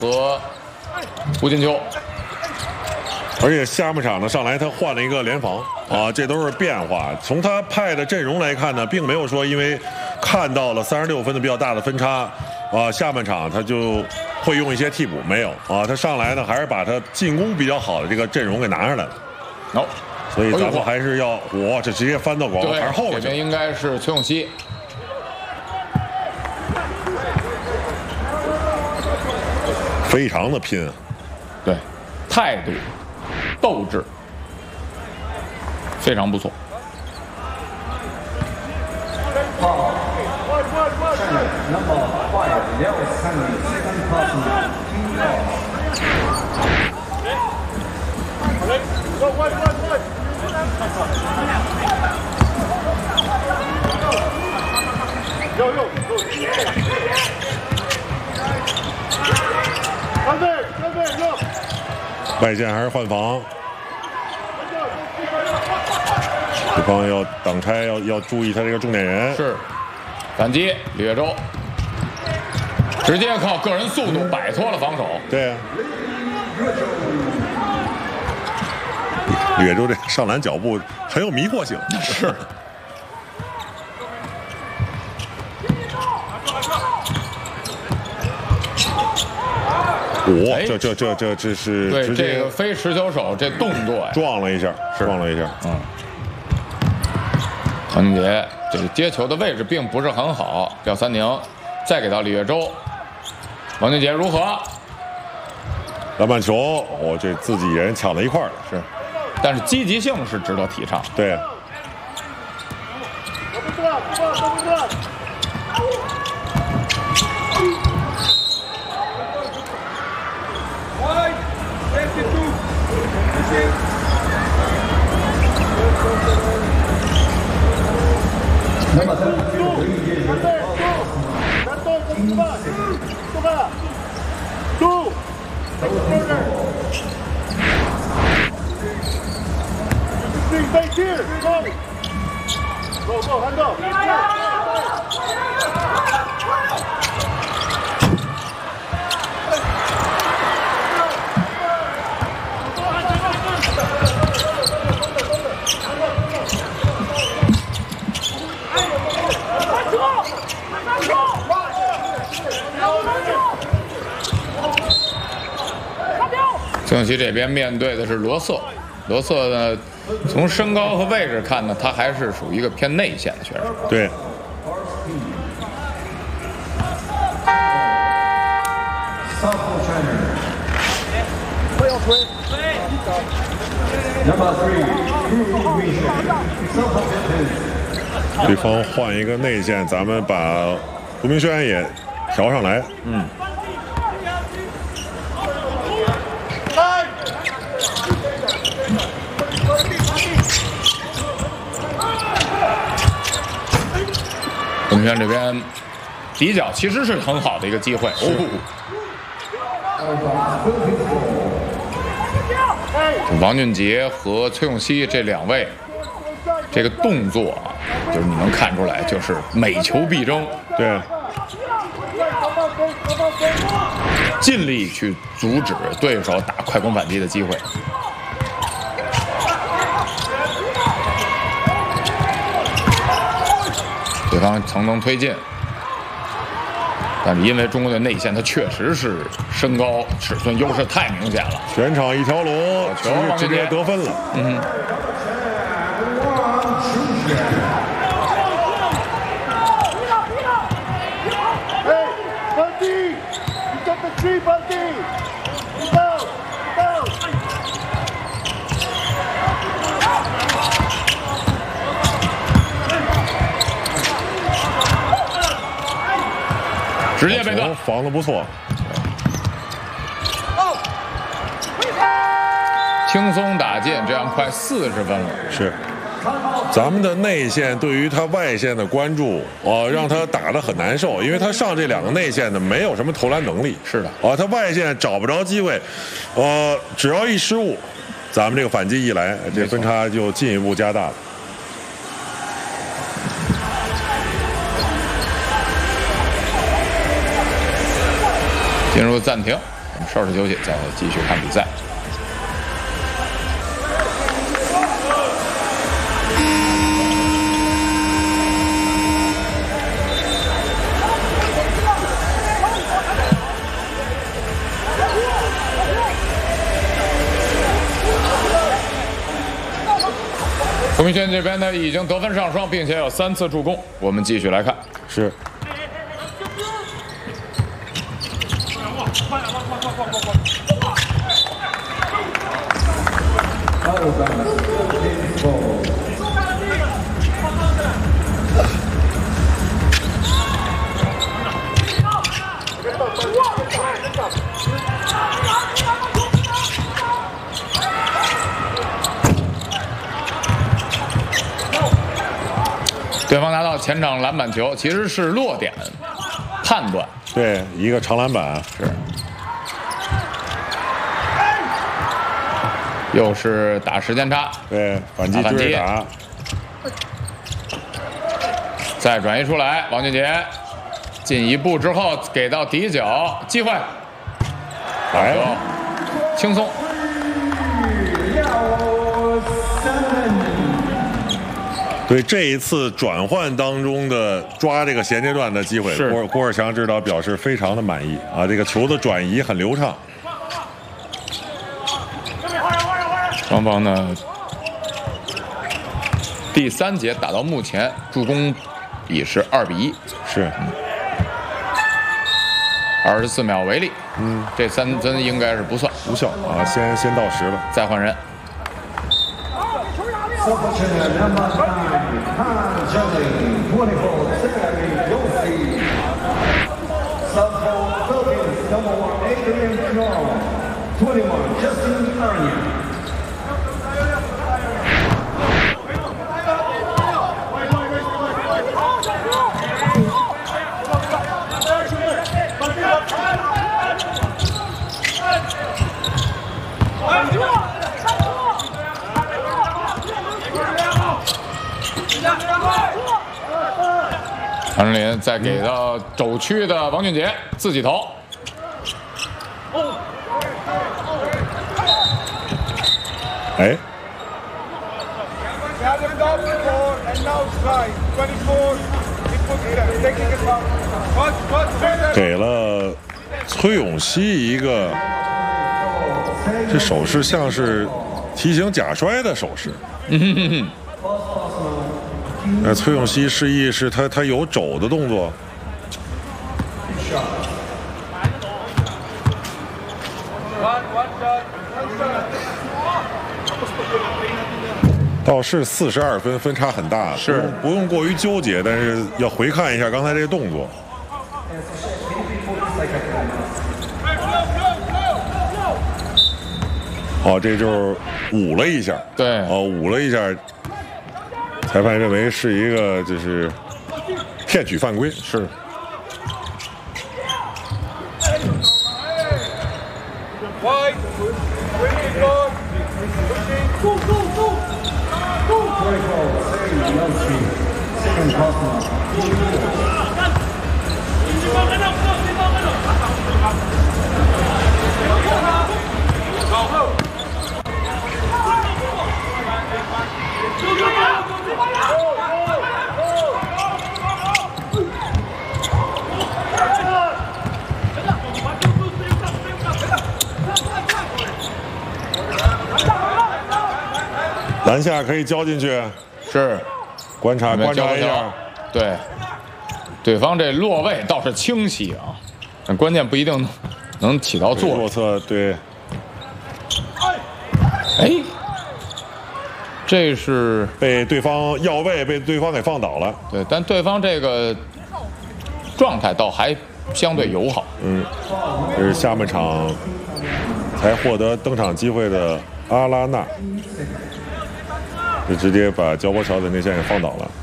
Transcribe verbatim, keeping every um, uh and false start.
和吴金秋。 而且下半场呢，上来他换了一个联防啊，这都是变化。从他派的阵容来看呢，并没有说因为看到了三十六分的比较大的分差啊，下半场他就会用一些替补，没有啊，他上来呢还是把他进攻比较好的这个阵容给拿上来了。 no， 所以咱们还是要，哇，这直接翻到广告牌后边去。 这边应该是崔永熙。 非常的拼啊， 对，态度、斗志非常不错。 外线还是换防，对方要挡拆，要要注意他这个重点人。 是，反击李月洲，直接靠个人速度摆脱了防守。 对啊，李月洲这上篮脚步很有迷惑性。 是。 哇、哦，这这这这这是对直接这个非持球手这动作呀， 撞了一下，撞了一下。 嗯，王俊杰这个接球的位置并不是很好，廖三宁再给到李月洲，王俊杰如何？ 篮板球，哦，这自己人抢在一块儿了，是， 但是积极性是值得提倡。 对。 崔永熙这边面对的是罗瑟，罗瑟呢，从身高和位置看呢，他还是属于一个偏内线的选手。 对。对方换一个内线，咱们把胡明轩也调上来。嗯。 胡明轩这边底角其实是很好的一个机会。王俊杰和崔永熙这两位，这个动作啊，就是你能看出来，就是每球必争。 对， 尽力去阻止对手打快攻反击的机会。对方层层推进，但是因为中国队内线，它确实是身高尺寸优势太明显了。 全场一条龙，直接直接得分了。 嗯。直接被断， 防得不错， 轻松打进，这样快四十分了。 是，咱们的内线对于他外线的关注，呃，让他打得很难受，因为他上这两个内线呢，没有什么投篮能力。 是的， 啊，他外线找不着机会，呃，只要一失误，咱们这个反击一来，这分差就进一步加大了。 进入暂停， 我们稍事休息，再继续看比赛。冯明轩这边呢已经得分上双，并且有三次助攻。我们继续来看， 是。 对方拿到前场篮板球，其实是落点判断。 对，一个长篮板是。又是打时间差。 对，反击追打。 再转移出来，王俊杰进一步之后给到底角，机会，来了，轻松。 对这一次转换当中的抓这个衔接段的机会，郭郭尔强指导表示非常的满意啊！这个球的转移很流畅。 双方呢，第三节打到目前助攻比是二比一， 是二十四秒为例。嗯，这三分应该是不算无效啊，先先到十了， 再换人。杨振林再给到肘区的王俊杰，自己投。 哎，给了崔永熙一个，这手势像是提醒假摔的手势。嗯哼哼哼。那崔永熙示意是他他有肘的动作。倒是四十二分，分差很大， 是不用过于纠结，但是要回看一下刚才这个动作。哦，这就是舞了一下， 对， 哦，舞了一下。裁判认为是一个就是骗取犯规， 是。 篮下可以交进去， 是观察观察一下， 对，对方这落位倒是清晰啊，但关键不一定能能起到作用。 弱侧对， 哎，这是被对方要位，被对方给放倒了。 对，但对方这个状态倒还相对友好。 嗯，这是下半场才获得登场机会的阿拉纳。就直接把焦国桥在内线给放倒了。